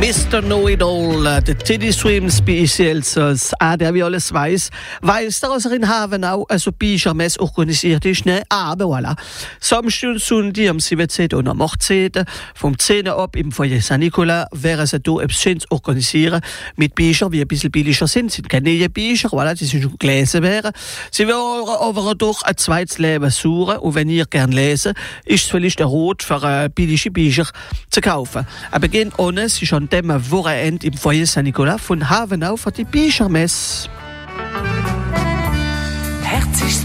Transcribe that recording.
Mr. Know-it-all, der Teddy Swim Specials, der wie alles weiß, dass er in Havenau also Büchermesse organisiert ist, ne? Aber voilà. Samstag und Sonntag am 17. und am 18. vom 10. ab im Foyer Saint-Nicolas werden sie hier etwas Schönes organisieren mit Büchern, die ein bisschen billiger sind. Es sind keine neuen Bücher, voilà, die sind schon gelesen werden. Sie werden aber durch ein zweites Leben suchen und wenn ihr gerne lesen, ist es vielleicht ein Rot für billige Bücher zu kaufen. Aber gehen ohne, sie schon dem Wochenende im Foyer Saint-Nicolas von Havenau für die Büchermesse. Herz ist